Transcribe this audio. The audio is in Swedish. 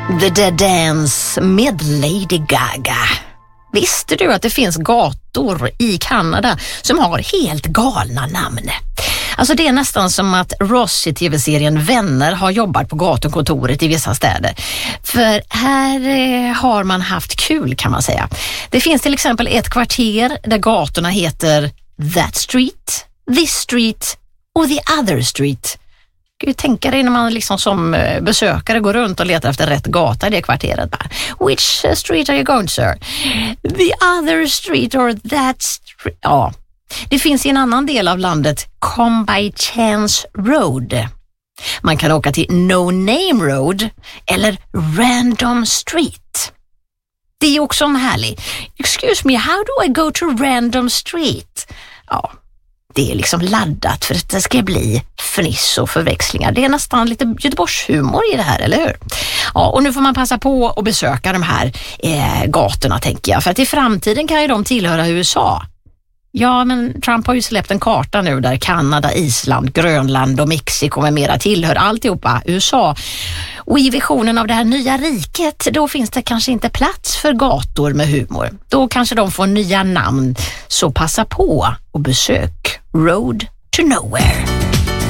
The Dead Dance med Lady Gaga. Visste du att det finns gator i Kanada som har helt galna namn? Alltså det är nästan som att Ross i tv-serien Vänner har jobbat på gatukontoret i vissa städer. För här har man haft kul, kan man säga. Det finns till exempel ett kvarter där gatorna heter That Street, This Street och The Other Street. Tänka dig när man liksom som besökare går runt och letar efter rätt gata i det kvarteret. Which street are you going, sir? The other street or that street? Ja. Det finns i en annan del av landet Come by Chance Road. Man kan åka till No Name Road eller Random Street. Det är också en härlig. Excuse me, how do I go to Random Street? Ja. Det är liksom laddat för att det ska bli fniss och förväxlingar. Det är nästan lite Göteborgshumor i det här, eller hur? Ja, och nu får man passa på att besöka de här gatorna, tänker jag. För att i framtiden kan ju de tillhöra USA. Ja, men Trump har ju släppt en karta nu där Kanada, Island, Grönland och Mexiko med mera tillhör alltihopa USA. Och i visionen av det här nya riket, då finns det kanske inte plats för gator med humor. Då kanske de får nya namn, så passa på och besök Road to Nowhere.